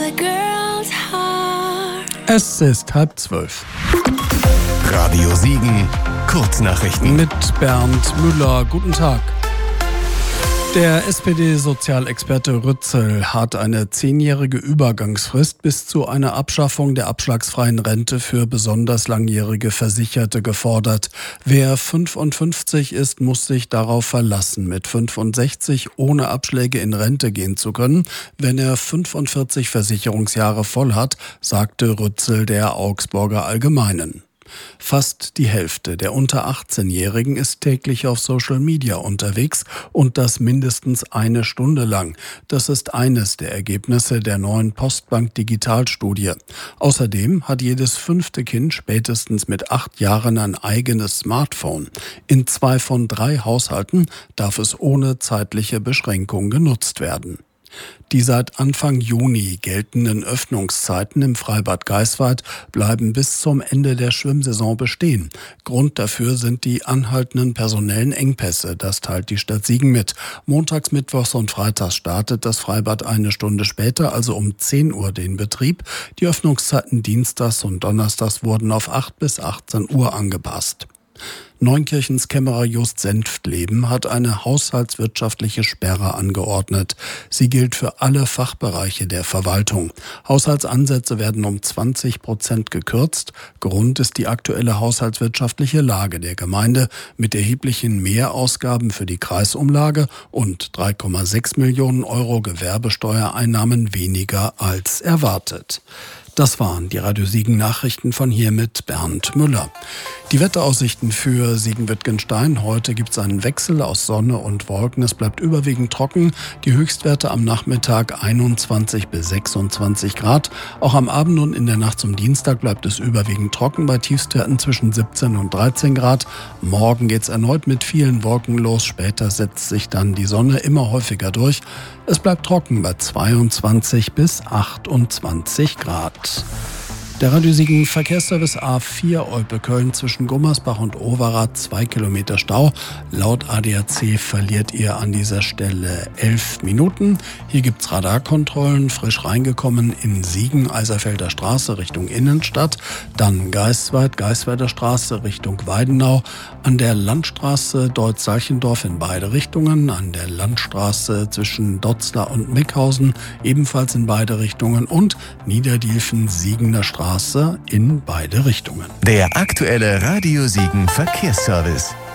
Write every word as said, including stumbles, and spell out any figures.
Es ist halb zwölf. Radio Siegen, Kurznachrichten. Mit Bernd Müller. Guten Tag. Der S P D-Sozialexperte Rützel hat eine zehnjährige Übergangsfrist bis zu einer Abschaffung der abschlagsfreien Rente für besonders langjährige Versicherte gefordert. Wer fünfundfünfzig ist, muss sich darauf verlassen, mit fünfundsechzig ohne Abschläge in Rente gehen zu können, wenn er fünfundvierzig Versicherungsjahre voll hat, sagte Rützel der Augsburger Allgemeinen. Fast die Hälfte der unter achtzehnjährigen ist täglich auf Social Media unterwegs und das mindestens eine Stunde lang. Das ist eines der Ergebnisse der neuen Postbank Digitalstudie. Außerdem hat jedes fünfte Kind spätestens mit acht Jahren ein eigenes Smartphone. In zwei von drei Haushalten darf es ohne zeitliche Beschränkung genutzt werden. Die seit Anfang Juni geltenden Öffnungszeiten im Freibad Geisweit bleiben bis zum Ende der Schwimmsaison bestehen. Grund dafür sind die anhaltenden personellen Engpässe, das teilt die Stadt Siegen mit. Montags, Mittwochs und Freitags startet das Freibad eine Stunde später, also um zehn Uhr den Betrieb. Die Öffnungszeiten Dienstags und Donnerstags wurden auf acht bis achtzehn Uhr angepasst. Neunkirchens Kämmerer Just Senftleben hat eine haushaltswirtschaftliche Sperre angeordnet. Sie gilt für alle Fachbereiche der Verwaltung. Haushaltsansätze werden um zwanzig Prozent gekürzt. Grund ist die aktuelle haushaltswirtschaftliche Lage der Gemeinde mit erheblichen Mehrausgaben für die Kreisumlage und drei Komma sechs Millionen Euro Gewerbesteuereinnahmen weniger als erwartet. Das waren die Radio Siegen Nachrichten von hier mit Bernd Müller. Die Wetteraussichten für Siegen-Wittgenstein. Heute gibt es einen Wechsel aus Sonne und Wolken. Es bleibt überwiegend trocken. Die Höchstwerte am Nachmittag einundzwanzig bis sechsundzwanzig Grad. Auch am Abend und in der Nacht zum Dienstag bleibt es überwiegend trocken bei Tiefstwerten zwischen siebzehn und dreizehn Grad. Morgen geht es erneut mit vielen Wolken los. Später setzt sich dann die Sonne immer häufiger durch. Es bleibt trocken bei zweiundzwanzig bis achtundzwanzig Grad. Der Radio Siegen Verkehrsservice A vier Olpe-Köln zwischen Gummersbach und Overath, zwei Kilometer Stau. Laut A D A C verliert ihr an dieser Stelle elf Minuten. Hier gibt's Radarkontrollen, frisch reingekommen in Siegen, Eiserfelder Straße Richtung Innenstadt. Dann Geisweit, Geiswerder Straße Richtung Weidenau. An der Landstraße Deutz-Salchendorf in beide Richtungen. An der Landstraße zwischen Dotzlar und Mickhausen ebenfalls in beide Richtungen. Und Niederdielfen-Siegener Straße in beide Richtungen. Der aktuelle Radio Siegen Verkehrsservice.